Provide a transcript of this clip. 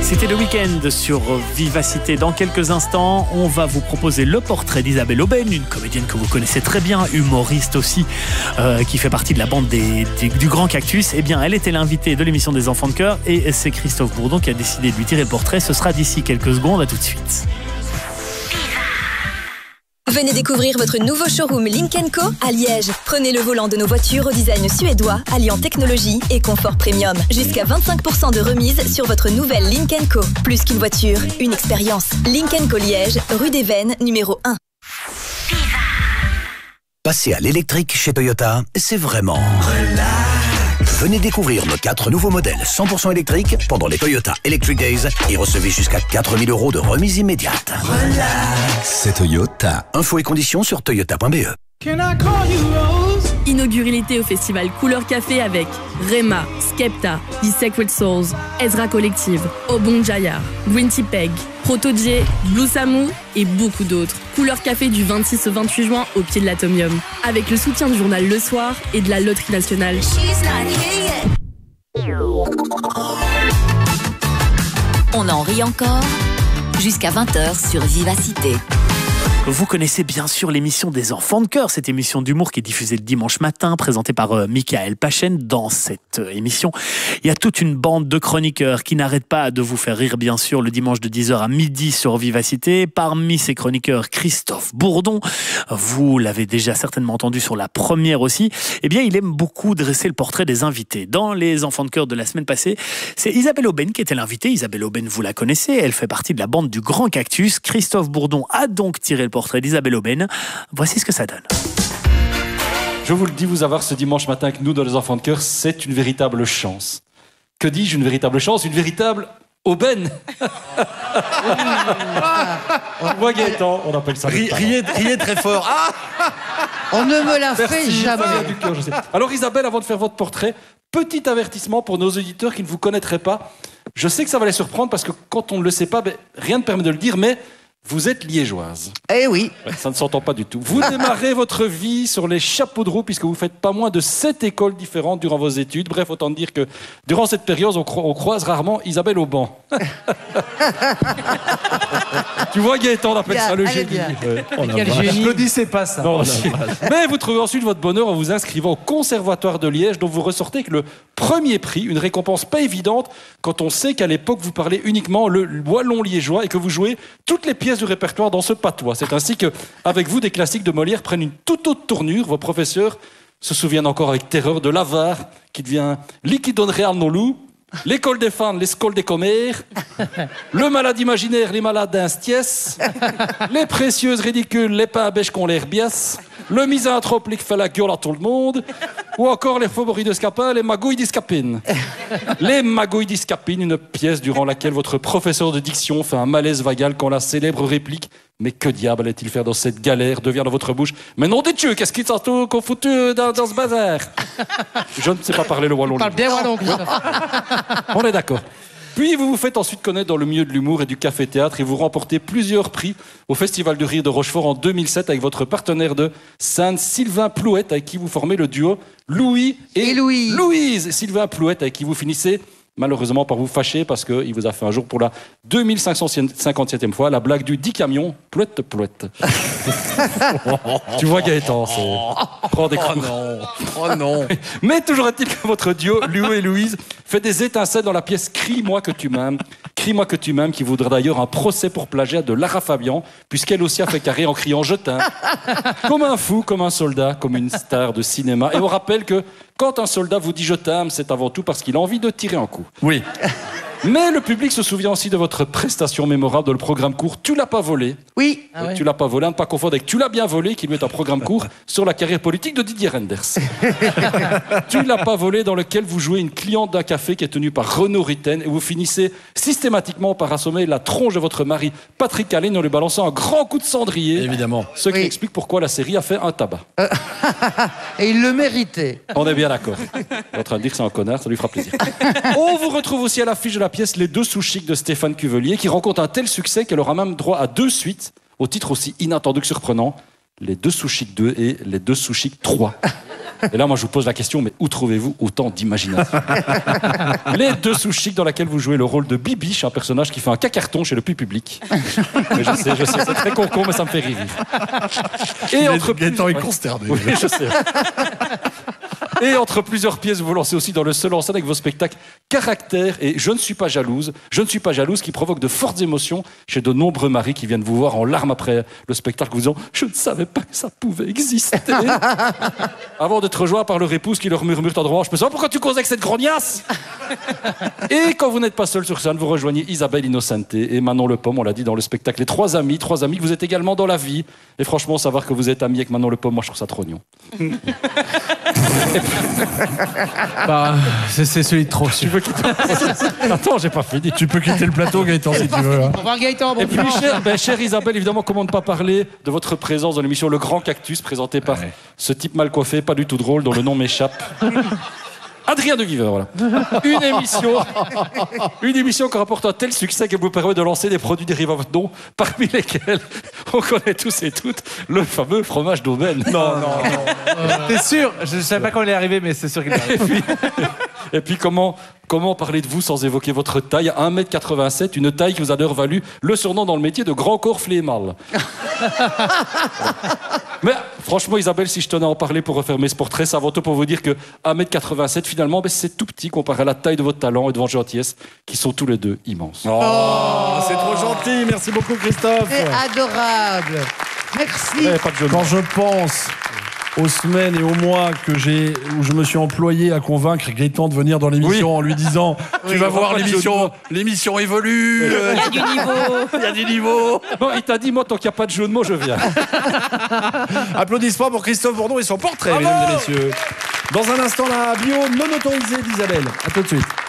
C'était le week-end sur Vivacité. Dans quelques instants, on va vous proposer le portrait d'Isabelle Aubène, une comédienne que vous connaissez très bien, humoriste aussi, qui fait partie de la bande du Grand Cactus. Eh bien, elle était l'invitée de l'émission des Enfants de Cœur et c'est Christophe Bourdon qui a décidé de lui tirer le portrait. Ce sera d'ici quelques secondes. À tout de suite. Venez découvrir votre nouveau showroom Lynk & Co à Liège. Prenez le volant de nos voitures au design suédois, alliant technologie et confort premium. Jusqu'à 25% de remise sur votre nouvelle Lynk & Co. Plus qu'une voiture, une expérience. Lynk & Co Liège, rue des Vennes, numéro 1. Passer à l'électrique chez Toyota, c'est vraiment relax. Venez découvrir nos 4 nouveaux modèles 100% électriques pendant les Toyota Electric Days et recevez jusqu'à 4 000 € de remise immédiate. Relax. C'est Toyota. Infos et conditions sur toyota.be. Inaugurez l'été au festival Couleur Café avec Rema, Skepta, The Sacred Souls, Ezra Collective, Obon Jayar, Green Tea Peg, Proto-J, Blue Samu et beaucoup d'autres. Couleur Café du 26 au 28 juin au pied de l'Atomium. Avec le soutien du journal Le Soir et de la Loterie Nationale. On en rit encore jusqu'à 20h sur Vivacité. Vous connaissez bien sûr l'émission des Enfants de Cœur, cette émission d'humour qui est diffusée le dimanche matin, présentée par Michael Pachen. Dans cette émission, il y a toute une bande de chroniqueurs qui n'arrêtent pas de vous faire rire, bien sûr, le dimanche de 10h à midi sur Vivacité. Parmi ces chroniqueurs, Christophe Bourdon, vous l'avez déjà certainement entendu sur la première aussi. Eh bien, il aime beaucoup dresser le portrait des invités. Dans les Enfants de Cœur de la semaine passée, c'est Isabelle Aubène qui était l'invitée. Isabelle Aubène, vous la connaissez, elle fait partie de la bande du Grand Cactus. Christophe Bourdon a donc tiré le portrait d'Isabelle Aubène. Voici ce que ça donne. Je vous le dis, vous avoir ce dimanche matin avec nous dans les Enfants de Cœur, c'est une véritable chance. Que dis-je, une véritable chance? Une véritable aubaine. Moi, Gaëtan, on appelle ça. Riez très fort. Ah, on ne me l'a fait jamais. Ça vient du cœur, je sais. Alors Isabelle, avant de faire votre portrait, petit avertissement pour nos auditeurs qui ne vous connaîtraient pas. Je sais que ça va les surprendre parce que quand on ne le sait pas, rien ne permet de le dire, mais vous êtes liégeoise. Eh oui. Ouais, ça ne s'entend pas du tout. Vous démarrez votre vie sur les chapeaux de roue puisque vous faites pas moins de 7 écoles différentes durant vos études. Bref, autant dire que durant cette période, on croise rarement Isabelle au banc. Tu vois, Gaëtan, on appelle ça le génie. Quel génie. Je ne disais pas ça. Non, mais vous trouvez ensuite votre bonheur en vous inscrivant au Conservatoire de Liège, dont vous ressortez avec le premier prix, une récompense pas évidente quand on sait qu'à l'époque, vous parlez uniquement le wallon liégeois et que vous jouez toutes les pièces du répertoire dans ce patois. C'est ainsi que, avec vous, des classiques de Molière prennent une toute autre tournure. Vos professeurs se souviennent encore avec terreur de l'avare, qui devient liquidone real non loup, l'école des fans, l'école des commères, le malade imaginaire, les malades d'instiès, les précieuses ridicules, les pains à bêche qu'on l'air bias, le misanthrope qui fait la gueule à tout le monde, ou encore les favoris de Scapin, les magouilles d'Iscapine. Les magouilles d'Iscapine, une pièce durant laquelle votre professeur de diction fait un malaise vagal quand la célèbre réplique « Mais que diable allait-il faire dans cette galère ?» devient dans votre bouche « Mais nom des dieux, qu'est-ce qu'il s'en qu'on foutu dans ce bazar ?» Je ne sais pas parler le wallon. Parle bien wallon. On est d'accord. Puis vous vous faites ensuite connaître dans le milieu de l'humour et du café-théâtre et vous remportez plusieurs prix au Festival du Rire de Rochefort en 2007 avec votre partenaire de scène Sylvain Plouette avec qui vous formez le duo Louis et Louise. Sylvain Plouette avec qui vous finissez malheureusement par vous fâcher parce qu'il vous a fait un jour pour la 2557e fois la blague du 10 camions Plouette. Tu vois Gaëtan, prends des coups. Oh non. Mais toujours est-il que votre duo, Louis et Louise, fait des étincelles dans la pièce Crie-moi que tu m'aimes. Crie-moi que tu m'aimes, qui voudra d'ailleurs un procès pour plagiat de Lara Fabian, puisqu'elle aussi a fait carré en criant « je t'aime ». Comme un fou, comme un soldat, comme une star de cinéma. Et on rappelle que quand un soldat vous dit « je t'aime », c'est avant tout parce qu'il a envie de tirer un coup. Oui. Mais le public se souvient aussi de votre prestation mémorable dans le programme court « Tu l'as pas volé ». Oui. Tu l'as pas volé, à ne pas confondre avec « Tu l'as bien volé » qui lui est un programme court sur la carrière politique de Didier Renders. Tu l'as pas volé dans lequel vous jouez une cliente d'un café qui est tenue par Renaud Ritten et vous finissez systématiquement par assommer la tronche de votre mari Patrick Allen en lui balançant un grand coup de cendrier. Évidemment. Ce qui explique pourquoi la série a fait un tabac. Et il le méritait. On est bien d'accord. On est en train de dire que c'est un connard, ça lui fera plaisir. On vous retrouve aussi à l'affiche de la pièce Les Deux sous chics de Stéphane Cuvelier qui rencontre un tel succès qu'elle aura même droit à 2 suites au titre aussi inattendu que surprenant, Les Deux sous chics 2 et Les Deux sous chics 3. Et là, moi, je vous pose la question, mais où trouvez-vous autant d'imagination? Les deux sous chics dans laquelle vous jouez le rôle de Bibiche, un personnage qui fait un cacarton chez le public. Mais je sais, c'est très con, mais ça me fait rire. Et entre Gaëtan est consterné. Oui, je sais. Et entre plusieurs pièces, vous vous lancez aussi dans le seul en scène avec vos spectacles Caractère et Je ne suis pas jalouse. Je ne suis pas jalouse qui provoque de fortes émotions chez de nombreux maris qui viennent vous voir en larmes après le spectacle, vous disant « Je ne savais pas que ça pouvait exister !» Avant d'être rejoint par leur épouse qui leur murmure tendrement « Je peux savoir pourquoi tu causes avec cette grognasse ?» Et quand vous n'êtes pas seul sur scène, vous rejoignez Isabelle Innocente et Manon Le Pomme, on l'a dit dans le spectacle Les Trois Amis que vous êtes également dans la vie. Et franchement, savoir que vous êtes amis avec Manon Le Pomme, moi je trouve ça trop mignon. C'est celui de trop. Tu veux quitter... Attends, j'ai pas fini. Tu peux quitter le plateau, Gaëtan, si tu veux. Hein. Au revoir Gaëtan. Et puis, chère Isabelle, évidemment, comment ne pas parler de votre présence dans l'émission Le Grand Cactus, présentée par ce type mal coiffé, pas du tout drôle, dont le nom m'échappe. Adrien de Giver, voilà. Une émission qui rapporte un tel succès qu'elle vous permet de lancer des produits dérivés à votre nom, parmi lesquels on connaît tous et toutes le fameux fromage d'Aubaine. Non. T'es sûr? Je ne savais pas quand il est arrivé, mais c'est sûr qu'il est arrivé. Et puis comment parler de vous sans évoquer votre taille? 1m87, une taille qui vous a d'ailleurs valu le surnom dans le métier de grand corps flémal. Mais franchement, Isabelle, si je tenais à en parler pour refermer ce portrait, c'est avant tout pour vous dire que 1m87, finalement, c'est tout petit comparé à la taille de votre talent et de votre gentillesse, qui sont tous les deux immenses. Oh, c'est trop gentil. Merci beaucoup, Christophe. C'est adorable. Merci. Quand je pense aux semaines et aux mois où je me suis employé à convaincre Gaëtan de venir dans l'émission en lui disant tu vas voir l'émission évolue. Il y a du niveau. Il y a du niveau. Bon, il t'a dit, moi, tant qu'il n'y a pas de jeu de mots, je viens. Applaudissements pour Christophe Bourdon et son portrait, mesdames et messieurs. Dans un instant, la bio non autorisée d'Isabelle. À tout de suite.